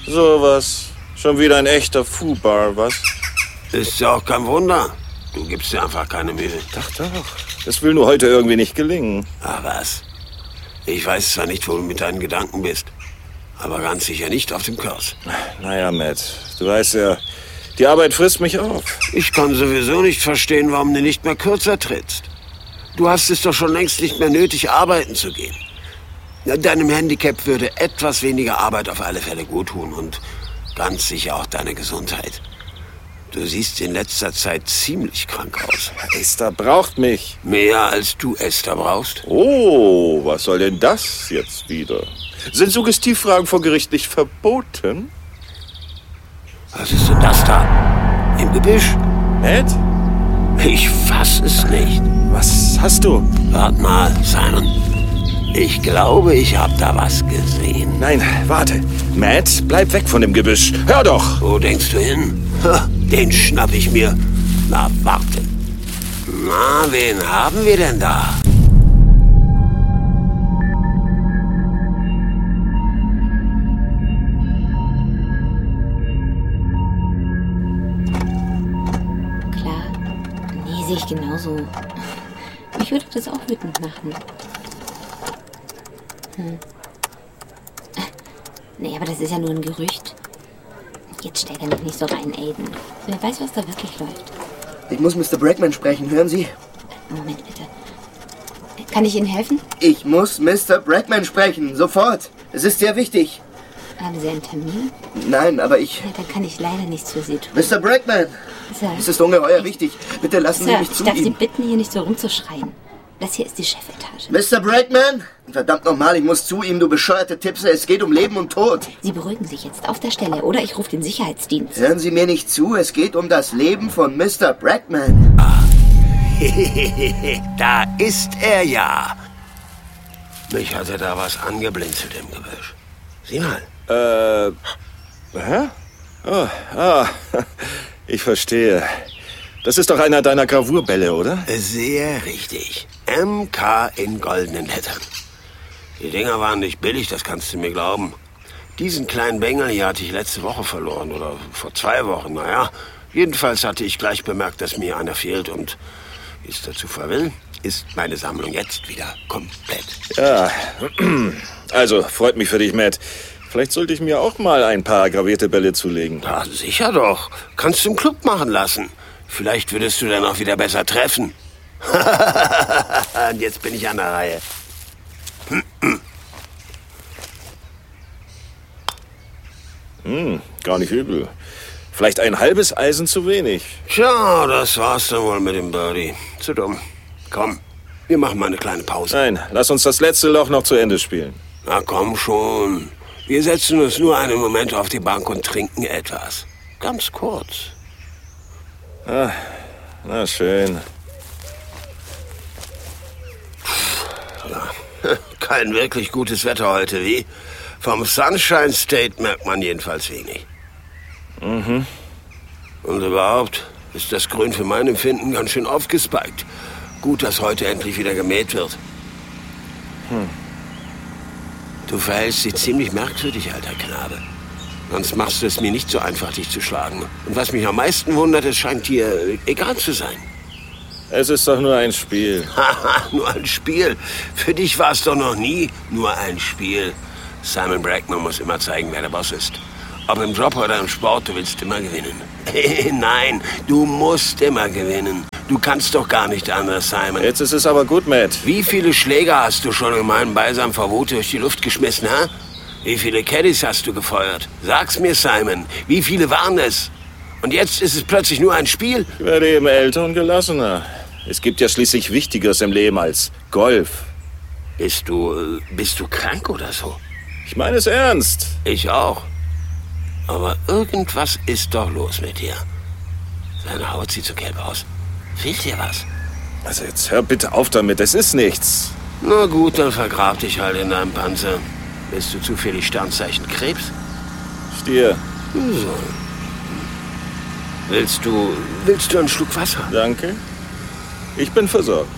Sowas. Schon wieder ein echter Fubar, was? Ist ja auch kein Wunder. Du gibst dir einfach keine Mühe. Doch. Das will nur heute irgendwie nicht gelingen. Ah, was? Ich weiß zwar nicht, wo du mit deinen Gedanken bist, aber ganz sicher nicht auf dem Kurs. Naja, Matt, du weißt ja, die Arbeit frisst mich auf. Ich kann sowieso nicht verstehen, warum du nicht mehr kürzer trittst. Du hast es doch schon längst nicht mehr nötig, arbeiten zu gehen. Deinem Handicap würde etwas weniger Arbeit auf alle Fälle gut tun und ganz sicher auch deine Gesundheit. Du siehst in letzter Zeit ziemlich krank aus. Esther braucht mich. Mehr als du Esther brauchst. Oh, was soll denn das jetzt wieder? Sind Suggestivfragen vor Gericht nicht verboten? Was ist denn das da? Im Gebüsch? Matt? Ich fass es nicht. Was hast du? Wart mal, Simon. Ich glaube, ich hab da was gesehen. Nein, warte. Matt, bleib weg von dem Gebüsch. Hör doch! Wo denkst du hin? Den schnapp ich mir. Na, warte. Na, wen haben wir denn da? Klar. Nee, sehe ich genauso. Mich würde das auch wütend machen. Nee, aber das ist ja nur ein Gerücht. Jetzt stell dich nicht so rein, Aiden. Wer weiß, was da wirklich läuft. Ich muss Mr. Brackman sprechen, hören Sie? Moment, bitte. Kann ich Ihnen helfen? Ich muss Mr. Brackman sprechen, sofort. Es ist sehr wichtig. Haben Sie einen Termin? Nein, aber ich... Ja, dann kann ich leider nichts für Sie tun. Mr. Brackman! Sir. Es ist ungeheuer wichtig. Bitte lassen Sie Sir, mich ich zu darf Sie ihm. bitten, hier nicht so rumzuschreien. Das hier ist die Chefetage. Mr. Brackman! Verdammt nochmal, ich muss zu ihm, du bescheuerte Tippse. Es geht um Leben und Tod. Sie beruhigen sich jetzt auf der Stelle, oder ich rufe den Sicherheitsdienst. Hören Sie mir nicht zu, es geht um das Leben von Mr. Brackman. Da ist er ja. Mich hatte da was angeblinzelt im Gebüsch. Sieh mal. Hä? Oh, ich verstehe. Das ist doch einer deiner Gravurbälle, oder? Sehr richtig. MK in goldenen Lettern. Die Dinger waren nicht billig, das kannst du mir glauben. Diesen kleinen Bengel hier hatte ich letzte Woche verloren, oder vor 2 Wochen, naja. Jedenfalls hatte ich gleich bemerkt, dass mir einer fehlt und, wie es dazu will, ist meine Sammlung jetzt wieder komplett. Ja, also freut mich für dich, Matt. Vielleicht sollte ich mir auch mal ein paar gravierte Bälle zulegen. Ja, sicher doch. Kannst du im Club machen lassen. Vielleicht würdest du dann auch wieder besser treffen. Und jetzt bin ich an der Reihe. Gar nicht übel. Vielleicht ein halbes Eisen zu wenig. Tja, das war's dann wohl mit dem Birdie. Zu dumm. Komm, wir machen mal eine kleine Pause. Nein, lass uns das letzte Loch noch zu Ende spielen. Na komm schon. Wir setzen uns nur einen Moment auf die Bank und trinken etwas. Ganz kurz. Ah, na schön. Ja, kein wirklich gutes Wetter heute, wie? Vom Sunshine State merkt man jedenfalls wenig. Mhm. Und überhaupt ist das Grün für mein Empfinden ganz schön aufgespiked. Gut, dass heute endlich wieder gemäht wird. Du verhältst dich ziemlich merkwürdig, alter Knabe. Sonst machst du es mir nicht so einfach, dich zu schlagen. Und was mich am meisten wundert, es scheint dir egal zu sein. Es ist doch nur ein Spiel. Haha, nur ein Spiel. Für dich war es doch noch nie nur ein Spiel. Simon Brackman muss immer zeigen, wer der Boss ist. Ob im Job oder im Sport, du willst immer gewinnen. Nein, du musst immer gewinnen. Du kannst doch gar nicht anders, Simon. Jetzt ist es aber gut, Matt. Wie viele Schläger hast du schon in meinem Beisam vor Wut durch die Luft geschmissen, hä? Wie viele Caddies hast du gefeuert? Sag's mir, Simon. Wie viele waren es? Und jetzt ist es plötzlich nur ein Spiel? Ich werde eben älter und gelassener. Es gibt ja schließlich Wichtigeres im Leben als Golf. Bist du krank oder so? Ich meine es ernst. Ich auch. Aber irgendwas ist doch los mit dir. Deine Haut sieht so gelb aus. Fehlt dir was? Also jetzt hör bitte auf damit, es ist nichts. Na gut, dann vergrab dich halt in deinem Panzer. Bist du zufällig Sternzeichen Krebs? Stier. So. Willst du einen Schluck Wasser? Danke. Ich bin versorgt.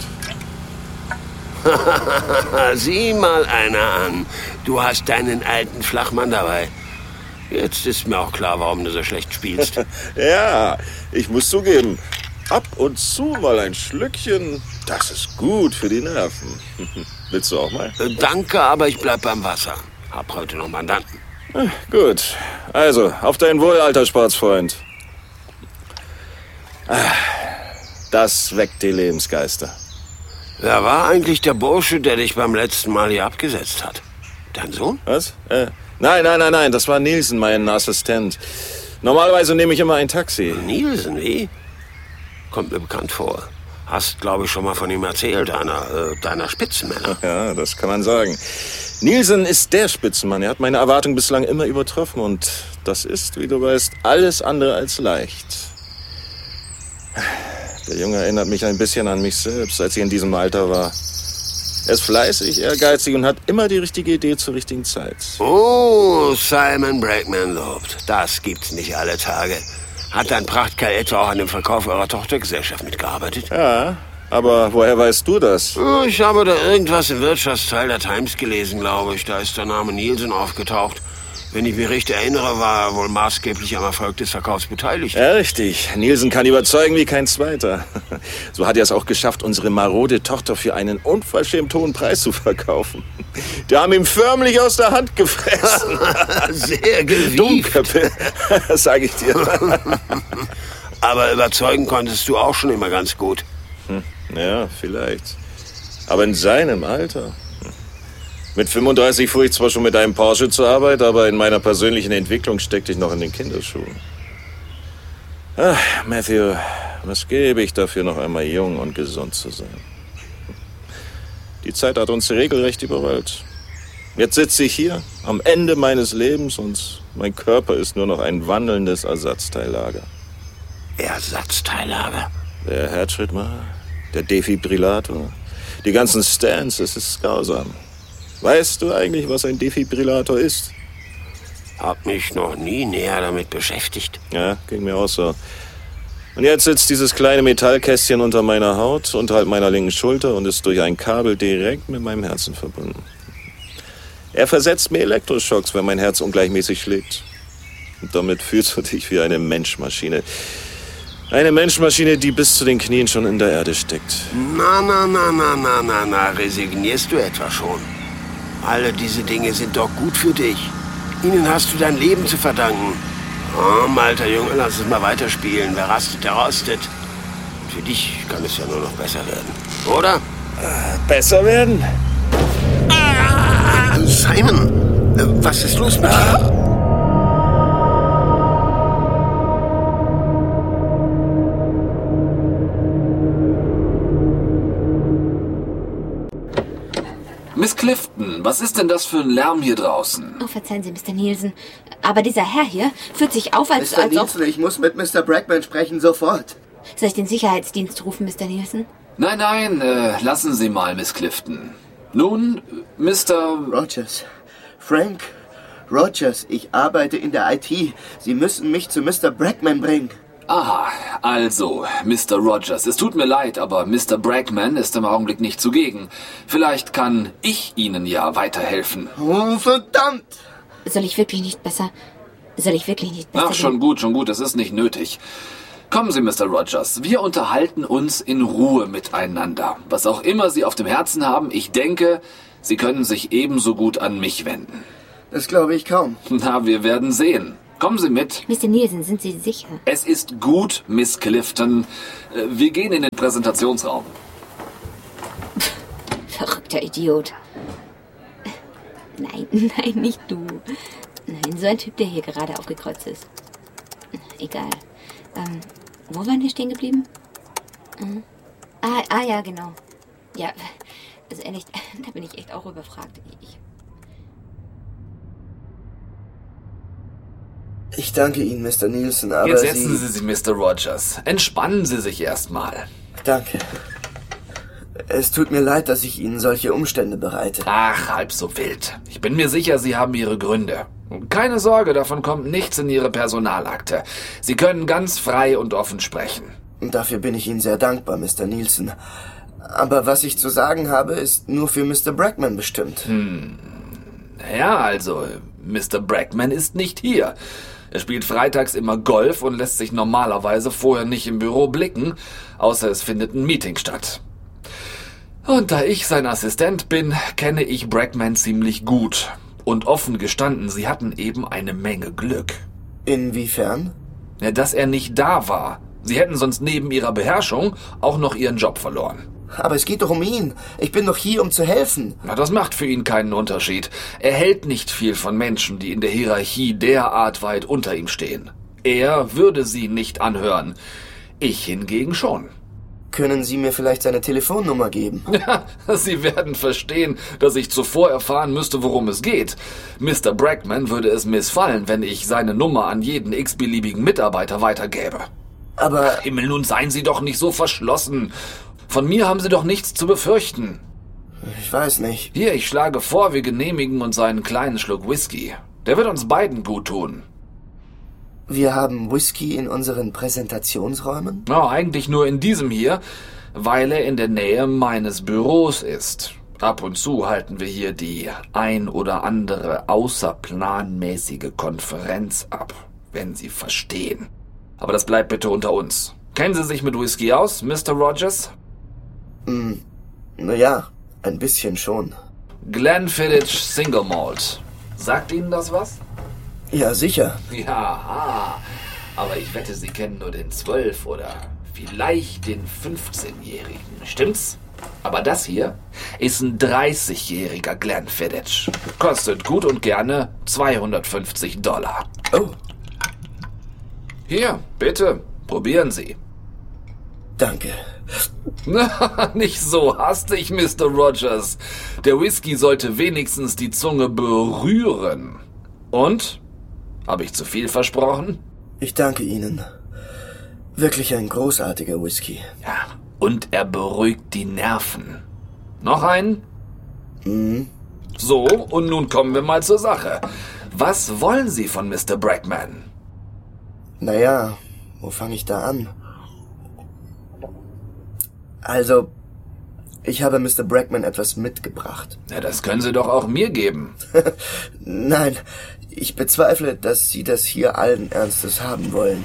Sieh mal einer an. Du hast deinen alten Flachmann dabei. Jetzt ist mir auch klar, warum du so schlecht spielst. Ja, ich muss zugeben, ab und zu mal ein Schlückchen, das ist gut für die Nerven. Willst du auch mal? Danke, aber ich bleib beim Wasser. Hab heute noch Mandanten. Gut, also, auf dein Wohl, alter Sportsfreund. Das weckt die Lebensgeister. Wer war eigentlich der Bursche, der dich beim letzten Mal hier abgesetzt hat? Dein Sohn? Was? Nein, das war Nielsen, mein Assistent. Normalerweise nehme ich immer ein Taxi. Nielsen, wie? Kommt mir bekannt vor. Hast, glaube ich, schon mal von ihm erzählt, deiner Spitzenmänner. Ja, das kann man sagen. Nielsen ist der Spitzenmann. Er hat meine Erwartungen bislang immer übertroffen. Und das ist, wie du weißt, alles andere als leicht. Der Junge erinnert mich ein bisschen an mich selbst, als ich in diesem Alter war. Er ist fleißig, ehrgeizig und hat immer die richtige Idee zur richtigen Zeit. Oh, Simon Brackman lobt. Das gibt's nicht alle Tage. Hat dein Prachtkerl etwa auch an dem Verkauf eurer Tochtergesellschaft mitgearbeitet? Ja, aber woher weißt du das? Ich habe da irgendwas im Wirtschaftsteil der Times gelesen, glaube ich. Da ist der Name Nielsen aufgetaucht. Wenn ich mich richtig erinnere, war er wohl maßgeblich am Erfolg des Verkaufs beteiligt. Ja, richtig. Nielsen kann überzeugen wie kein Zweiter. So hat er es auch geschafft, unsere marode Tochter für einen unverschämt hohen Preis zu verkaufen. Die haben ihm förmlich aus der Hand gefressen. Sehr gewieft. Dummköppe, sag ich dir. Aber überzeugen konntest du auch schon immer ganz gut. Ja, vielleicht. Aber in seinem Alter. Mit 35 fuhr ich zwar schon mit einem Porsche zur Arbeit, aber in meiner persönlichen Entwicklung steckte ich noch in den Kinderschuhen. Ach, Matthew, was gebe ich dafür, noch einmal jung und gesund zu sein? Die Zeit hat uns regelrecht überrollt. Jetzt sitze ich hier, am Ende meines Lebens, und mein Körper ist nur noch ein wandelndes Ersatzteillager. Ersatzteillager? Der Herzschrittmacher, der Defibrillator, die ganzen Stands, es ist grausam. Weißt du eigentlich, was ein Defibrillator ist? Hab mich noch nie näher damit beschäftigt. Ja, ging mir auch so. Und jetzt sitzt dieses kleine Metallkästchen unter meiner Haut, unterhalb meiner linken Schulter und ist durch ein Kabel direkt mit meinem Herzen verbunden. Er versetzt mir Elektroschocks, wenn mein Herz ungleichmäßig schlägt. Und damit fühlst du dich wie eine Menschmaschine. Eine Menschmaschine, die bis zu den Knien schon in der Erde steckt. Na, resignierst du etwa schon? Alle diese Dinge sind doch gut für dich. Ihnen hast du dein Leben zu verdanken. Oh, alter Junge, lass es mal weiterspielen. Wer rastet, der rostet. Für dich kann es ja nur noch besser werden. Oder? Besser werden? Simon, was ist los mit dir? Miss Clifton, was ist denn das für ein Lärm hier draußen? Oh, verzeihen Sie, Mr. Nielsen. Aber dieser Herr hier führt sich auf, als Mr. ob... Nielsen, ich muss mit Mr. Brackman sprechen, sofort. Soll ich den Sicherheitsdienst rufen, Mr. Nielsen? Nein, lassen Sie mal, Miss Clifton. Nun, Mr. Rogers. Frank Rogers, ich arbeite in der IT. Sie müssen mich zu Mr. Brackman bringen. Aha, also, Mr. Rogers, es tut mir leid, aber Mr. Brackman ist im Augenblick nicht zugegen. Vielleicht kann ich Ihnen ja weiterhelfen. Oh, verdammt! Soll ich wirklich nicht besser... Ach, schon gut, das ist nicht nötig. Kommen Sie, Mr. Rogers, wir unterhalten uns in Ruhe miteinander. Was auch immer Sie auf dem Herzen haben, ich denke, Sie können sich ebenso gut an mich wenden. Das glaube ich kaum. Na, wir werden sehen. Kommen Sie mit. Mr. Nielsen, sind Sie sicher? Es ist gut, Miss Clifton. Wir gehen in den Präsentationsraum. Verrückter Idiot. Nein, nicht du. Nein, so ein Typ, der hier gerade aufgekreuzt ist. Egal. Wo waren wir stehen geblieben? Ja, genau. Ja, also ehrlich, da bin ich echt auch überfragt. Ich danke Ihnen, Mr. Nielsen, aber Jetzt setzen Sie sich, Mr. Rogers. Entspannen Sie sich erstmal. Danke. Es tut mir leid, dass ich Ihnen solche Umstände bereite. Ach, halb so wild. Ich bin mir sicher, Sie haben Ihre Gründe. Keine Sorge, davon kommt nichts in Ihre Personalakte. Sie können ganz frei und offen sprechen. Und dafür bin ich Ihnen sehr dankbar, Mr. Nielsen. Aber was ich zu sagen habe, ist nur für Mr. Brackman bestimmt. Ja, also, Mr. Brackman ist nicht hier. Er spielt freitags immer Golf und lässt sich normalerweise vorher nicht im Büro blicken, außer es findet ein Meeting statt. Und da ich sein Assistent bin, kenne ich Brackman ziemlich gut. Und offen gestanden, sie hatten eben eine Menge Glück. Inwiefern? Ja, dass er nicht da war. Sie hätten sonst neben ihrer Beherrschung auch noch ihren Job verloren. Aber es geht doch um ihn. Ich bin doch hier, um zu helfen. Na, das macht für ihn keinen Unterschied. Er hält nicht viel von Menschen, die in der Hierarchie derart weit unter ihm stehen. Er würde sie nicht anhören. Ich hingegen schon. Können Sie mir vielleicht seine Telefonnummer geben? Ja, Sie werden verstehen, dass ich zuvor erfahren müsste, worum es geht. Mr. Brackman würde es missfallen, wenn ich seine Nummer an jeden x-beliebigen Mitarbeiter weitergäbe. Aber... Ach, Himmel, nun seien Sie doch nicht so verschlossen. Von mir haben Sie doch nichts zu befürchten. Ich weiß nicht. Hier, ich schlage vor, wir genehmigen uns einen kleinen Schluck Whisky. Der wird uns beiden gut tun. Wir haben Whisky in unseren Präsentationsräumen? Ja, eigentlich nur in diesem hier, weil er in der Nähe meines Büros ist. Ab und zu halten wir hier die ein oder andere außerplanmäßige Konferenz ab, wenn Sie verstehen. Aber das bleibt bitte unter uns. Kennen Sie sich mit Whisky aus, Mr. Rogers? Naja, ein bisschen schon. Glenfiddich Single Malt. Sagt Ihnen das was? Ja, sicher. Ja, aber ich wette, Sie kennen nur den 12- oder vielleicht den 15-Jährigen. Stimmt's? Aber das hier ist ein 30-jähriger Glenfiddich. Kostet gut und gerne $250. Oh, Hier, bitte, probieren Sie. danke. Na, nicht so hastig, Mr. Rogers. Der Whisky sollte wenigstens die Zunge berühren. Und? Habe ich zu viel versprochen? Ich danke Ihnen. Wirklich ein großartiger Whisky. Ja, und er beruhigt die Nerven. Noch einen? So, und nun kommen wir mal zur Sache. Was wollen Sie von Mr. Brackman? Naja, wo fange ich da an? Also, ich habe Mr. Brackman etwas mitgebracht. Ja, das können Sie doch auch mir geben. Nein, ich bezweifle, dass Sie das hier allen Ernstes haben wollen.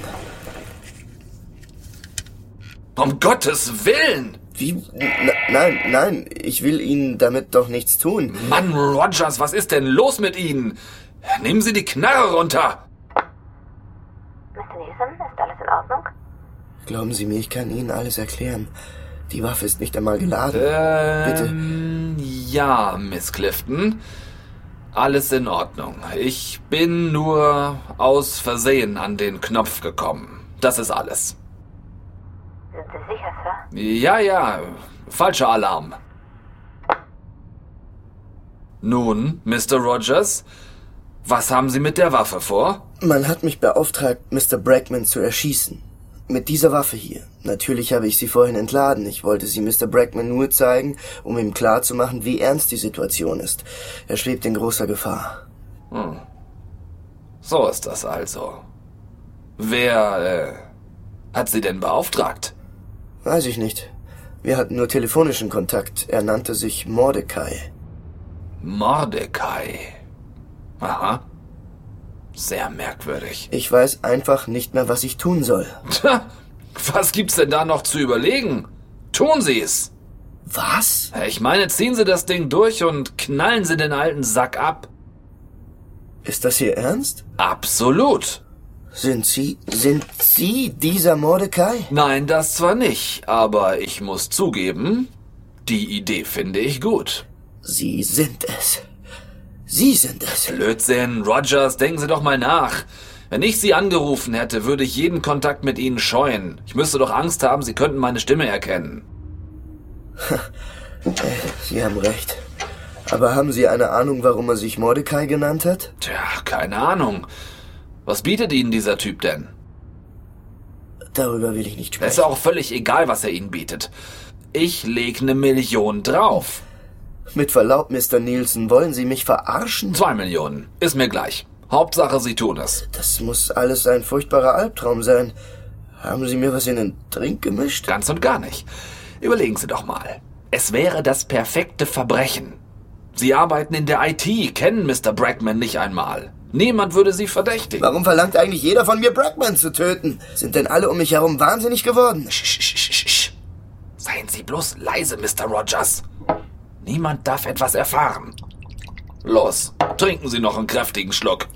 Um Gottes Willen! Wie? Nein, ich will Ihnen damit doch nichts tun. Mann, Rogers, was ist denn los mit Ihnen? Nehmen Sie die Knarre runter! Mr. Nielsen, ist alles in Ordnung? Glauben Sie mir, ich kann Ihnen alles erklären. Die Waffe ist nicht einmal geladen. Bitte. Ja, Miss Clifton. Alles in Ordnung. Ich bin nur aus Versehen an den Knopf gekommen. Das ist alles. Sind Sie sicher, Sir? Ja, falscher Alarm. Nun, Mr. Rogers, was haben Sie mit der Waffe vor? Man hat mich beauftragt, Mr. Brackman zu erschießen. Mit dieser Waffe hier. Natürlich habe ich sie vorhin entladen. Ich wollte sie Mr. Brackman nur zeigen, um ihm klarzumachen, wie ernst die Situation ist. Er schwebt in großer Gefahr. So ist das also. Wer hat Sie denn beauftragt? Weiß ich nicht. Wir hatten nur telefonischen Kontakt. Er nannte sich Mordecai. Mordecai. Aha. Sehr merkwürdig. Ich weiß einfach nicht mehr, was ich tun soll. Tja, was gibt's denn da noch zu überlegen? Tun Sie es! Was? Ich meine, ziehen Sie das Ding durch und knallen Sie den alten Sack ab. Ist das hier ernst? Absolut. Sind Sie dieser Mordecai? Nein, das zwar nicht, aber ich muss zugeben, die Idee finde ich gut. Sie sind es. Sie sind es. Blödsinn, Rogers, denken Sie doch mal nach. Wenn ich Sie angerufen hätte, würde ich jeden Kontakt mit Ihnen scheuen. Ich müsste doch Angst haben, Sie könnten meine Stimme erkennen. Sie haben recht. Aber haben Sie eine Ahnung, warum er sich Mordecai genannt hat? Tja, keine Ahnung. Was bietet Ihnen dieser Typ denn? Darüber will ich nicht sprechen. Es ist auch völlig egal, was er Ihnen bietet. Ich leg 1 Million drauf. Mit Verlaub, Mr. Nielsen, wollen Sie mich verarschen? 2 Millionen. Ist mir gleich. Hauptsache, Sie tun es. Das muss alles ein furchtbarer Albtraum sein. Haben Sie mir was in den Drink gemischt? Ganz und gar nicht. Überlegen Sie doch mal. Es wäre das perfekte Verbrechen. Sie arbeiten in der IT, kennen Mr. Brackman nicht einmal. Niemand würde Sie verdächtigen. Warum verlangt eigentlich jeder von mir, Brackman zu töten? Sind denn alle um mich herum wahnsinnig geworden? Seien Sie bloß leise, Mr. Rogers. Niemand darf etwas erfahren. Los, trinken Sie noch einen kräftigen Schluck.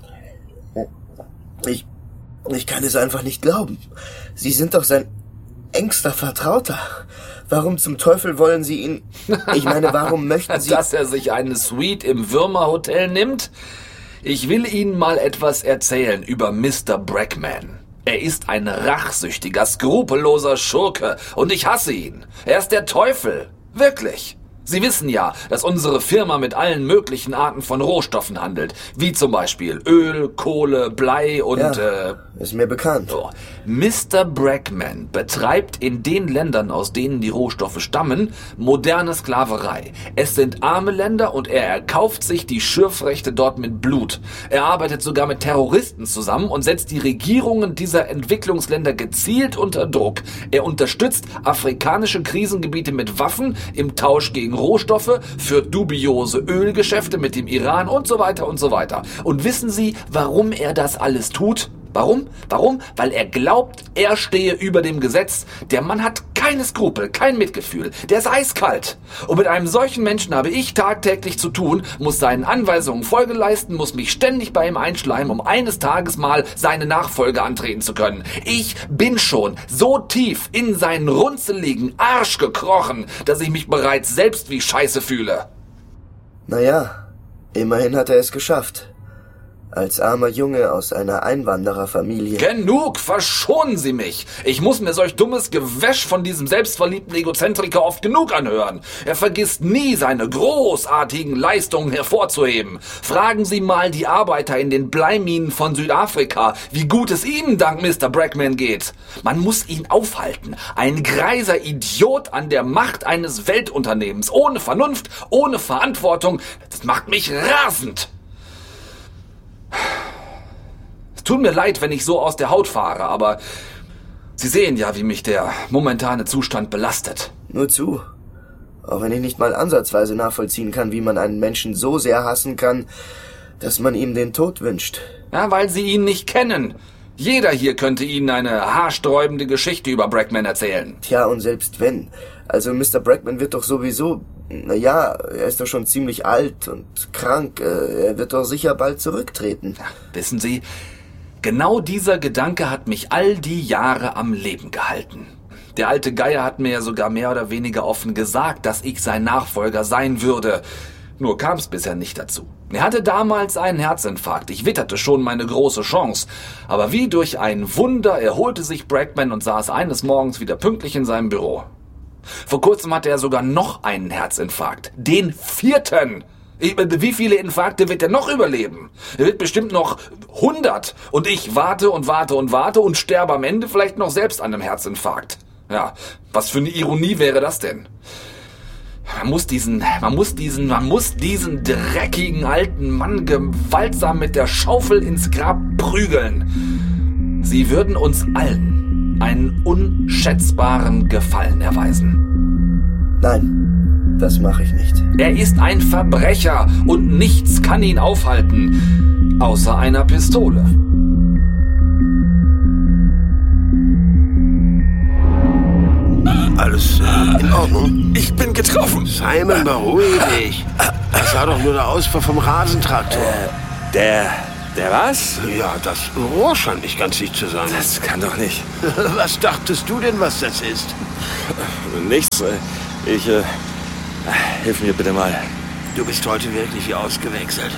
Ich kann es einfach nicht glauben. Sie sind doch sein engster Vertrauter. Warum zum Teufel wollen Sie ihn... Ich meine, warum möchten Sie... Dass er sich eine Suite im Würmerhotel nimmt? Ich will Ihnen mal etwas erzählen über Mr. Brackman. Er ist ein rachsüchtiger, skrupelloser Schurke und ich hasse ihn. Er ist der Teufel. Wirklich. Sie wissen ja, dass unsere Firma mit allen möglichen Arten von Rohstoffen handelt, wie zum Beispiel Öl, Kohle, Blei und... Ja, ist mir bekannt. So. Mr. Brackman betreibt in den Ländern, aus denen die Rohstoffe stammen, moderne Sklaverei. Es sind arme Länder und er erkauft sich die Schürfrechte dort mit Blut. Er arbeitet sogar mit Terroristen zusammen und setzt die Regierungen dieser Entwicklungsländer gezielt unter Druck. Er unterstützt afrikanische Krisengebiete mit Waffen im Tausch gegen Rohstoffe, führt dubiose Ölgeschäfte mit dem Iran und so weiter und so weiter. Und wissen Sie, warum er das alles tut? Warum? Weil er glaubt, er stehe über dem Gesetz. Der Mann hat keine Skrupel, kein Mitgefühl. Der ist eiskalt. Und mit einem solchen Menschen habe ich tagtäglich zu tun, muss seinen Anweisungen Folge leisten, muss mich ständig bei ihm einschleimen, um eines Tages mal seine Nachfolge antreten zu können. Ich bin schon so tief in seinen runzeligen Arsch gekrochen, dass ich mich bereits selbst wie Scheiße fühle. Naja, immerhin hat er es geschafft. Als armer Junge aus einer Einwandererfamilie. Genug, verschonen Sie mich. Ich muss mir solch dummes Gewäsch von diesem selbstverliebten Egozentriker oft genug anhören. Er vergisst nie, seine großartigen Leistungen hervorzuheben. Fragen Sie mal die Arbeiter in den Bleiminen von Südafrika, wie gut es ihnen dank Mr. Brackman geht. Man muss ihn aufhalten. Ein greiser Idiot an der Macht eines Weltunternehmens. Ohne Vernunft, ohne Verantwortung. Das macht mich rasend. Es tut mir leid, wenn ich so aus der Haut fahre, aber Sie sehen ja, wie mich der momentane Zustand belastet. Nur zu. Auch wenn ich nicht mal ansatzweise nachvollziehen kann, wie man einen Menschen so sehr hassen kann, dass man ihm den Tod wünscht. Ja, weil Sie ihn nicht kennen. Jeder hier könnte Ihnen eine haarsträubende Geschichte über Brackman erzählen. Tja, und selbst wenn. Also Mr. Brackman wird doch sowieso... Naja, er ist doch schon ziemlich alt und krank. Er wird doch sicher bald zurücktreten. Ja, wissen Sie, genau dieser Gedanke hat mich all die Jahre am Leben gehalten. Der alte Geier hat mir ja sogar mehr oder weniger offen gesagt, dass ich sein Nachfolger sein würde. Nur kam es bisher nicht dazu. Er hatte damals einen Herzinfarkt. Ich witterte schon meine große Chance. Aber wie durch ein Wunder erholte sich Brackman und saß eines Morgens wieder pünktlich in seinem Büro. Vor kurzem hatte er sogar noch einen Herzinfarkt. Den 4. Wie viele Infarkte wird er noch überleben? Er wird bestimmt noch 100. Und ich warte und warte und warte und sterbe am Ende vielleicht noch selbst an einem Herzinfarkt. Ja, was für eine Ironie wäre das denn? Man muss diesen dreckigen alten Mann gewaltsam mit der Schaufel ins Grab prügeln. Sie würden uns allen einen unschätzbaren Gefallen erweisen. Nein, das mache ich nicht. Er ist ein Verbrecher und nichts kann ihn aufhalten, außer einer Pistole. Alles in Ordnung? Ich bin getroffen. Simon, beruhige dich. Das war doch nur der Auspuff vom Rasentraktor. Der was? Ja, das Rohr scheint nicht ganz dicht zu sein. Das kann doch nicht. Was dachtest du denn, was das ist? Nichts. Hilf mir bitte mal. Du bist heute wirklich wie ausgewechselt.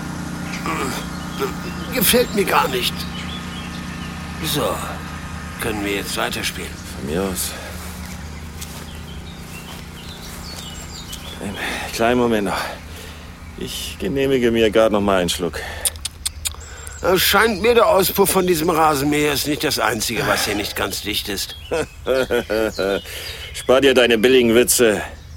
Gefällt mir gar nicht. So, können wir jetzt weiterspielen? Von mir aus. Einen kleinen Moment noch. Ich genehmige mir gerade noch mal einen Schluck. Es scheint mir, der Auspuff von diesem Rasenmäher ist nicht das Einzige, was hier nicht ganz dicht ist. Spar dir deine billigen Witze.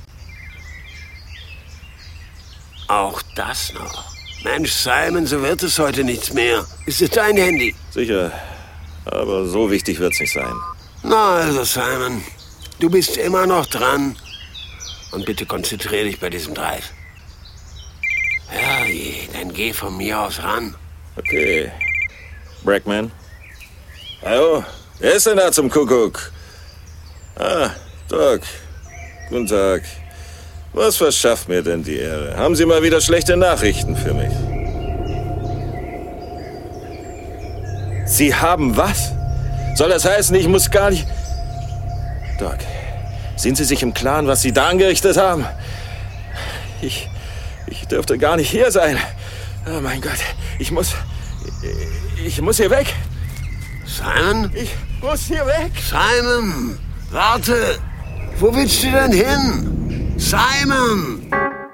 Auch das noch. Mensch, Simon, so wird es heute nichts mehr. Ist es dein Handy? Sicher, aber so wichtig wird's nicht sein. Na also, Simon, du bist immer noch dran. Und bitte konzentriere dich bei diesem Drive. Dann geh von mir aus ran. Okay. Brackman? Hallo? Wer ist denn da zum Kuckuck? Ah, Doc. Guten Tag. Was verschafft mir denn die Ehre? Haben Sie mal wieder schlechte Nachrichten für mich? Sie haben was? Soll das heißen, ich muss gar nicht... Doc, sind Sie sich im Klaren, was Sie da angerichtet haben? Ich dürfte gar nicht hier sein. Oh mein Gott, ich muss hier weg. Simon? Ich muss hier weg. Simon, warte. Wo willst du denn hin? Simon!